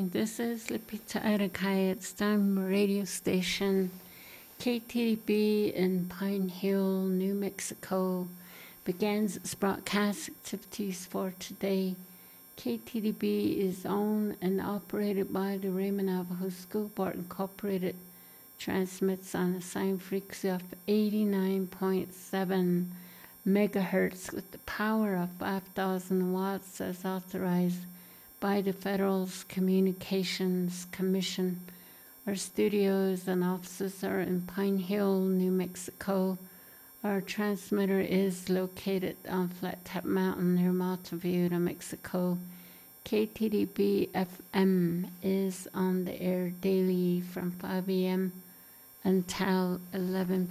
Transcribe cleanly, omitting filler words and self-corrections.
This is Lupita Arakayat's time radio station, KTDB in Pine Hill, New Mexico, begins its broadcast activities for today. KTDB is owned and operated by the Raymond Navajo School Board Incorporated, transmits on a sine frequency of 89.7 megahertz with the power of 5,000 watts as authorized by the Federal Communications Commission. Our studios and offices are in Pine Hill, New Mexico. Our transmitter is located on Flat Top Mountain near Monteview, New Mexico. KTDB FM is on the air daily from 5 a.m. until 11